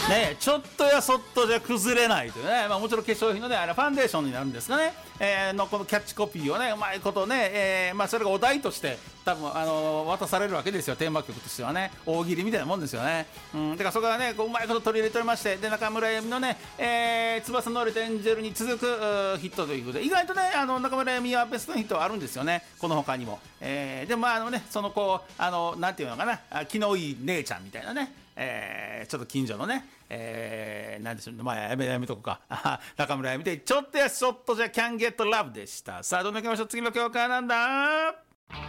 ね、ちょっとやそっとじゃ崩れないというね、もちろん化粧品のね、あれファンデーションになるんですかね、のこのキャッチコピーをね、うまいことね、それがお題として多分渡されるわけですよ、テーマ曲としてはね、大喜利みたいなもんですよね。だからそこがね、こううまいこと取り入れておりまして、で中村恵美のね、翼の降りたエンジェルに続くヒットということで、意外とね、中村恵美はベストヒットはあるんですよね、この他にも。でもね、そのこうなんていうのかな、気のいい姉ちゃんみたいなね、ちょっと近所のね、なんでしょう、やめとこうか。中村恵美でちょっとやそっとじゃ Can Get Love でした。さあ、どんどん行きましょう。次の教科はなんだ。